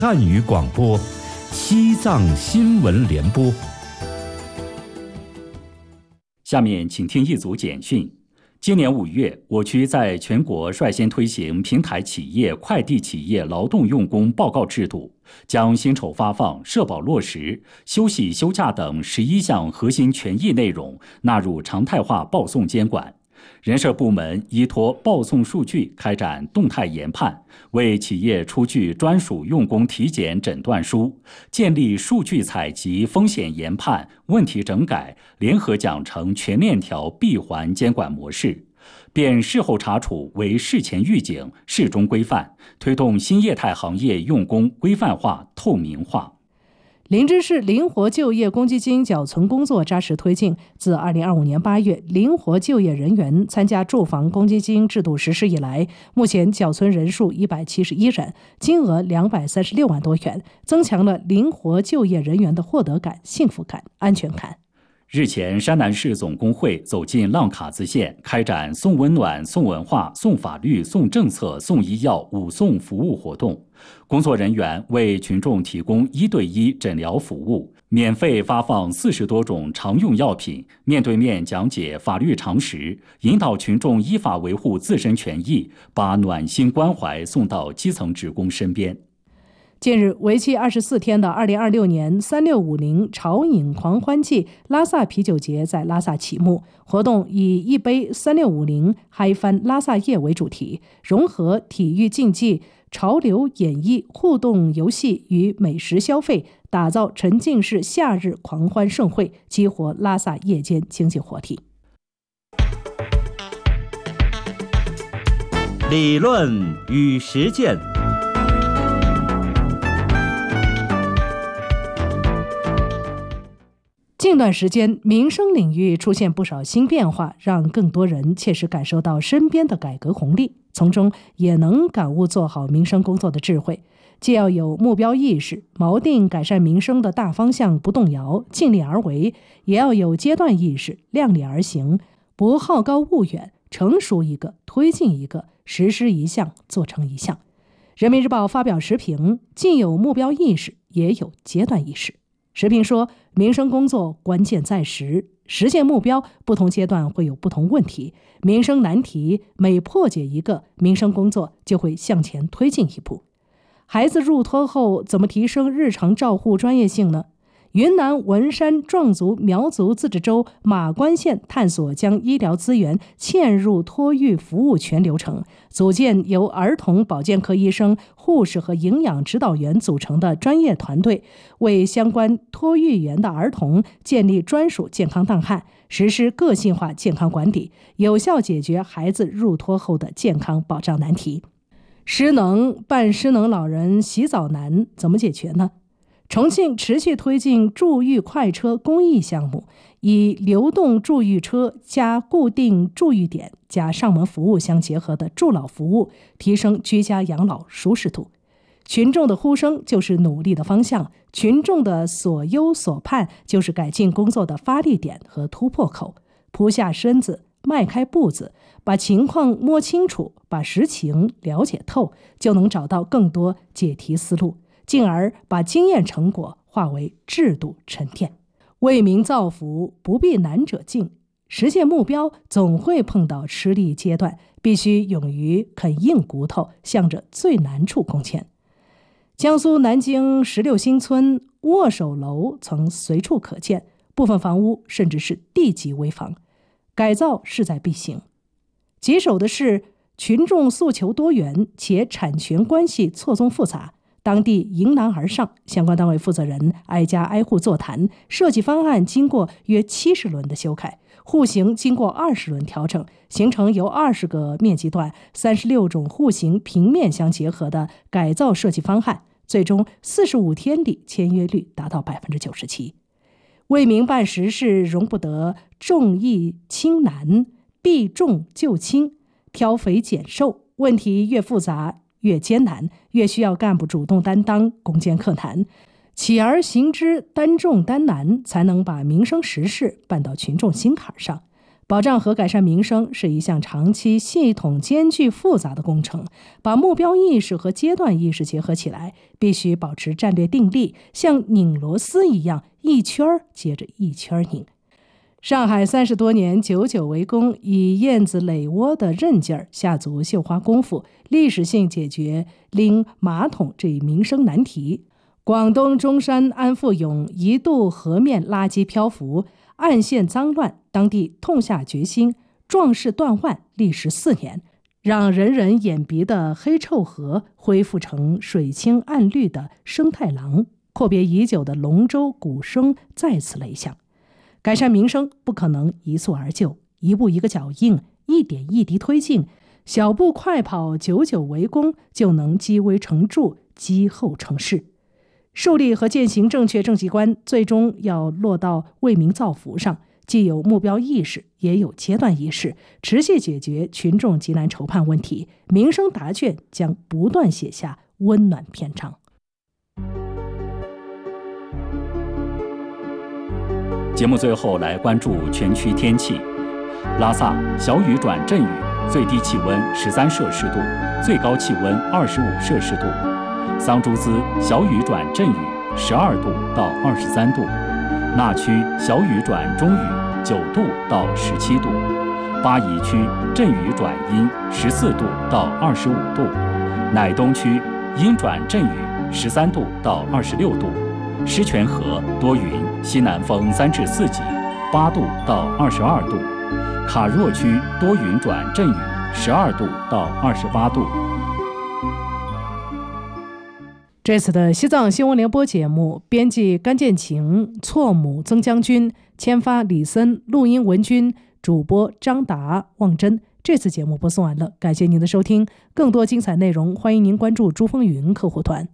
汉语广播，西藏新闻联播。下面请听一组简讯。今年5月，我区在全国率先推行平台企业、快递企业劳动用工报告制度，将薪酬发放、社保落实、休息休假等11项核心权益内容纳入常态化报送监管。人社部门依托报送数据开展动态研判，为企业出具专属用工体检诊断书，建立数据采集、风险研判、问题整改、联合奖惩全链条闭环监管模式，变事后查处为事前预警、事中规范，推动新业态行业用工规范化、透明化。 林芝市灵活就业公积金缴存工作扎实推进。自2025年8月，灵活就业人员参加住房公积金制度实施以来，目前缴存人数171人，金额236万多元，增强了灵活就业人员的获得感、幸福感、安全感。 日前，山南市总工会走进浪卡子县，开展送温暖、送文化、送法律、送政策、送医药5送服务活动。工作人员为群众提供1对1诊疗服务，免费发放40多种常用药品，面对面讲解法律常识，引导群众依法维护自身权益，把暖心关怀送到基层职工身边。 近日，为期24天的2026年3650潮饮狂欢季拉萨啤酒节在拉萨启幕。活动以一杯3650嗨翻拉萨夜为主题，融合体育竞技、潮流演绎、互动游戏与美食消费，打造沉浸式夏日狂欢盛会，激活拉萨夜间经济活力。 理论与实践。 近段时间，民生领域出现不少新变化，让更多人切实感受到身边的改革红利，从中也能感悟做好民生工作的智慧。既要有目标意识，锚定改善民生的大方向不动摇，尽力而为，也要有阶段意识，量力而行，不好高骛远，成熟一个推进一个，实施一项做成一项。人民日报发表时评，既有目标意识，也有阶段意识。时评说，民生工作关键在实现目标，不同阶段会有不同问题，民生难题每破解一个，民生工作就会向前推进一步。孩子入托后，怎么提升日常照护专业性呢？云南文山壮族苗族自治州马关县探索将医疗资源嵌入托育服务全流程，组建由儿童保健科医生、护士和营养指导员组成的专业团队，为相关托育园的儿童建立专属健康档案，实施个性化健康管理，有效解决孩子入托后的健康保障难题。半失能老人洗澡难，怎么解决呢？重庆持续推进助育快车公益项目，以流动助育车加固定助育点加上门服务相结合的助老服务，提升居家养老舒适度。群众的呼声就是努力的方向，群众的所忧所盼就是改进工作的发力点和突破口。扑下身子，迈开步子，把情况摸清楚，把实情了解透，就能找到更多解题思路，进而把经验成果化为制度沉淀。为民造福，不必难者进，实现目标总会碰到吃力阶段，必须勇于啃硬骨头，向着最难处攻坚。江苏南京16新村握手楼曾随处可见，部分房屋甚至是地级危房，改造势在必行。棘手的是，群众诉求多元，且产权关系错综复杂，当地迎难而上，相关单位负责人挨家挨户座谈，设计方案经过约70轮的修改，户型经过20轮调整，形成由20个面积段、36种户型平面相结合的改造设计方案，最终45天里签约率达到97%。为民办实事，容不得重易轻难，避重就轻，挑肥拣瘦，问题越复杂越艰难，越需要干部主动担当，攻坚克难，起而行之，担重担难，才能把民生实事办到群众心坎上。 保障和改善民生是一项长期、系统、艰巨、复杂的工程，把目标意识和阶段意识结合起来，必须保持战略定力，像拧螺丝一样，一圈接着一圈拧。上海30多年久久为功，以燕子垒窝的韧劲儿，下足绣花功夫，历史性解决拎马桶这一民生难题。广东中山安富涌一度河面垃圾漂浮，岸线脏乱，当地痛下决心，壮士断腕，历时4年，让人人眼鼻的黑臭河恢复成水清岸绿的生态廊，阔别已久的龙舟鼓声再次雷响。改善民生不可能一蹴而就，一步一个脚印，一点一滴推进，小步快跑，久久为功，就能积微成著，积厚成势。树立和践行正确政绩观，最终要落到为民造福上，既有目标意识，也有阶段意识，持续解决群众急难愁盼问题，民生答卷将不断写下温暖篇章。 节目最后来关注全区天气。拉萨小雨转阵雨，最低气温13摄氏度，最高气温25摄氏度。桑珠孜小雨转阵雨，12度到23度。那区小雨转中雨，9度到17度。巴宜区阵雨转阴，14度到25度。乃东区阴转阵雨，13度到26度。狮泉河多云，西南风3至4级，8度到22度。卡若区多云转阵雨，12度到28度。 这次的西藏新闻联播节目，编辑甘建晴，错母曾将军，签发李森，录音文君，主播张达、望真。这次节目播送完了，感谢您的收听。更多精彩内容，欢迎您关注珠峰云客户团。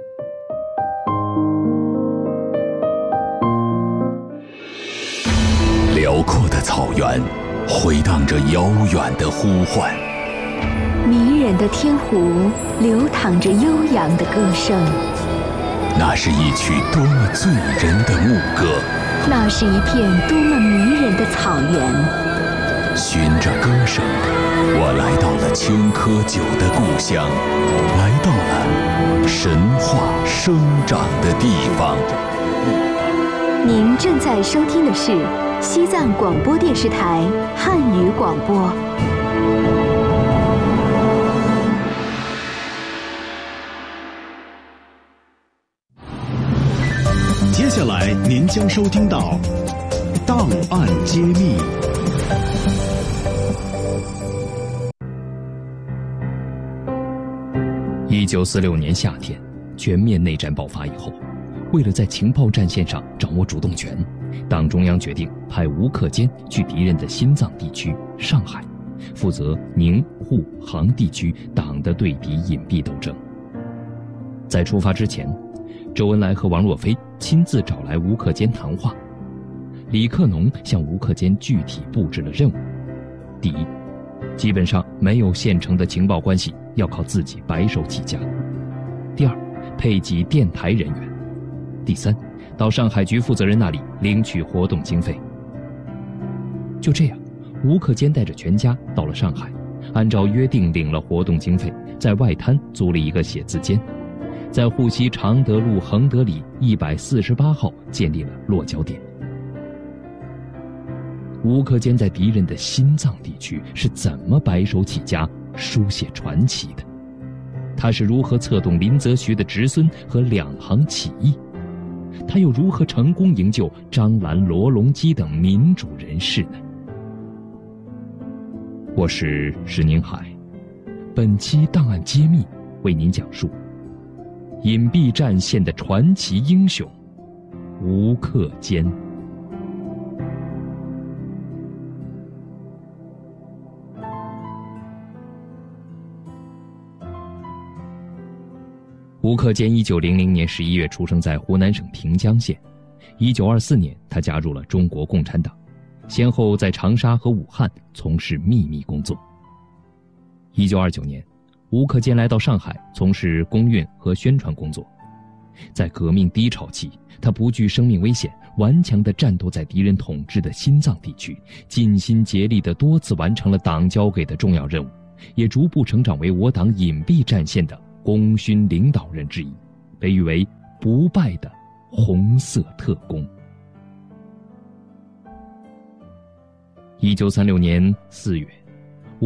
辽阔的草原回荡着遥远的呼唤， 迷人的天湖流淌着悠扬的歌声。 那是一曲多么醉人的牧歌， 那是一片多么迷人的草原。 循着歌声，我来到了青稞酒的故乡，来到了神话生长的地方。 您正在收听的是西藏广播电视台汉语广播。 接下来您将收听到《档案揭秘》。 1946年夏天，全面内战爆发以后，为了在情报战线上掌握主动权，党中央决定派吴克坚去敌人的心脏地区上海，负责宁沪杭地区党的对敌隐蔽斗争。在出发之前，周恩来和王若飞亲自找来吴克坚谈话。李克农向吴克坚具体布置了任务：第一，基本上没有现成的情报关系，要靠自己白手起家；第二，配给电台人员；第三，到上海局负责人那里领取活动经费。就这样，吴克坚带着全家到了上海，按照约定领了活动经费，在外滩租了一个写字间，在沪西常德路恒德里148号建立了落脚点。吴克坚在敌人的心脏地区是怎么白手起家书写传奇的？他是如何策动林则徐的侄孙和两杭起义？他又如何成功营救张澜、罗隆基等民主人士呢？我是石宁海，本期档案揭秘为您讲述隐蔽战线的传奇英雄吴克坚。吴克坚1900年11月出生在湖南省平江县。1924年，他加入了中国共产党，先后在长沙和武汉从事秘密工作。1929年，吴克坚来到上海从事公运和宣传工作。在革命低潮期， 他不惧生命危险，顽强地战斗在敌人统治的心脏地区，尽心竭力地多次完成了党交给的重要任务，也逐步成长为我党隐蔽战线的功勋领导人之一，被誉为不败的红色特工。1936年4月，